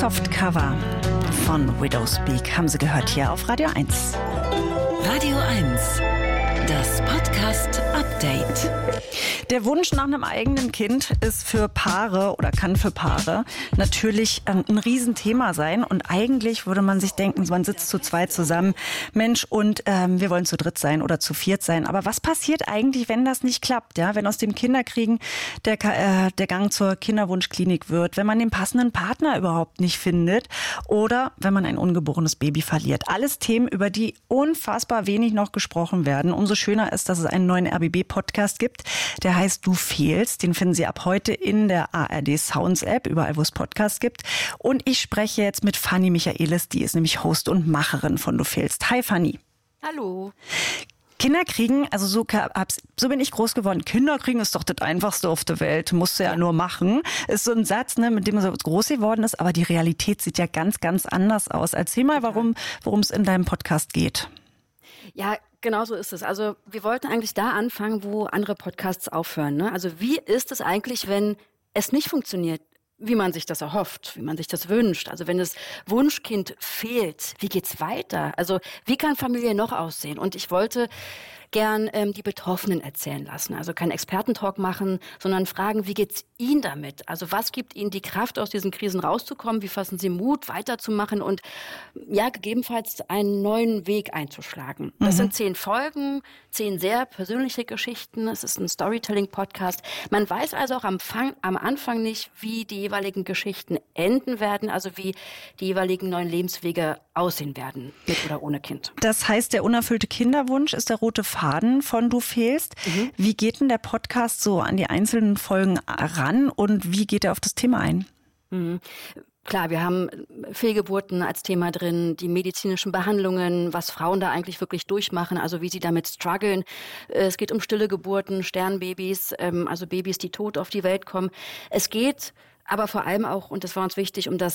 Softcover von Widowspeak haben Sie gehört hier auf Radio 1. Radio 1, das Podcast-Update. Der Wunsch nach einem eigenen Kind ist für Paare oder kann für Paare natürlich ein Riesenthema sein. Und eigentlich würde man sich denken, man sitzt zu zweit zusammen, Mensch, und wir wollen zu dritt sein oder zu viert sein. Aber was passiert eigentlich, wenn das nicht klappt? Ja, wenn aus dem Kinderkriegen der Gang zur Kinderwunschklinik wird, wenn man den passenden Partner überhaupt nicht findet oder wenn man ein ungeborenes Baby verliert. Alles Themen, über die unfassbar wenig noch gesprochen werden. Umso schöner ist, dass es einen neuen RBB-Podcast gibt, der heißt Du fehlst. Den finden Sie ab heute in der ARD Sounds App, überall wo es Podcasts gibt. Und ich spreche jetzt mit Fanny Michaelis, die ist nämlich Host und Macherin von Du fehlst. Hi Fanny. Hallo. Kinder kriegen, also so bin ich groß geworden. Kinder kriegen ist doch das Einfachste auf der Welt. Musst du ja nur machen. Ist so ein Satz, ne, mit dem man so groß geworden ist. Aber die Realität sieht ja ganz, ganz anders aus. Erzähl mal, worum es in deinem Podcast geht. Ja, genau so ist es. Also wir wollten eigentlich da anfangen, wo andere Podcasts aufhören. Ne? Also wie ist es eigentlich, wenn es nicht funktioniert, wie man sich das erhofft, wie man sich das wünscht? Also wenn das Wunschkind fehlt, wie geht's weiter? Also wie kann Familie noch aussehen? Und ich wollte gern die Betroffenen erzählen lassen. Also keinen Expertentalk machen, sondern fragen, wie geht's Ihnen damit? Also was gibt Ihnen die Kraft, aus diesen Krisen rauszukommen? Wie fassen Sie Mut, weiterzumachen und ja, gegebenenfalls einen neuen Weg einzuschlagen? Das sind 10 Folgen, 10 sehr persönliche Geschichten. Es ist ein Storytelling-Podcast. Man weiß also auch am Anfang nicht, wie die jeweiligen Geschichten enden werden, also wie die jeweiligen neuen Lebenswege aussehen werden, mit oder ohne Kind. Das heißt, der unerfüllte Kinderwunsch ist der rote Faden von Du fehlst. Wie geht denn der Podcast so an die einzelnen Folgen ran und wie geht er auf das Thema ein? Klar, wir haben Fehlgeburten als Thema drin, die medizinischen Behandlungen, was Frauen da eigentlich wirklich durchmachen, also wie sie damit strugglen. Es geht um stille Geburten, Sternbabys, also Babys, die tot auf die Welt kommen. Es geht aber vor allem auch, und das war uns wichtig, um das